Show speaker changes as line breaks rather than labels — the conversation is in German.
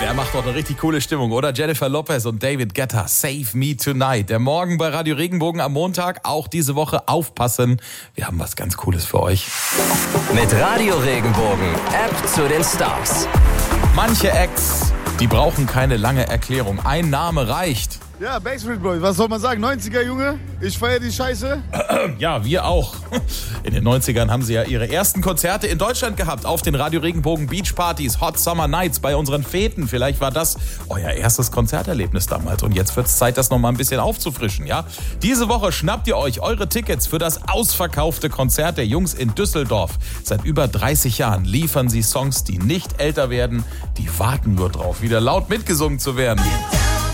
Der macht doch eine richtig coole Stimmung, oder? Jennifer Lopez und David Guetta, Save Me Tonight. Der Morgen bei Radio Regenbogen am Montag, auch diese Woche aufpassen. Wir haben was ganz Cooles für euch.
Mit Radio Regenbogen, App zu den Stars.
Manche Acts, die brauchen keine lange Erklärung. Ein Name reicht.
Ja, Backstreet Boys, was soll man sagen? 90er, Junge, ich feiere die Scheiße.
Ja, wir auch. In den 90ern haben sie ja ihre ersten Konzerte in Deutschland gehabt. Auf den Radio Regenbogen Beach Partys, Hot Summer Nights, bei unseren Feten. Vielleicht war das euer erstes Konzerterlebnis damals. Und jetzt wird es Zeit, das nochmal ein bisschen aufzufrischen, ja? Diese Woche schnappt ihr euch eure Tickets für das ausverkaufte Konzert der Jungs in Düsseldorf. Seit über 30 Jahren liefern sie Songs, die nicht älter werden. Die warten nur drauf, wieder laut mitgesungen zu werden.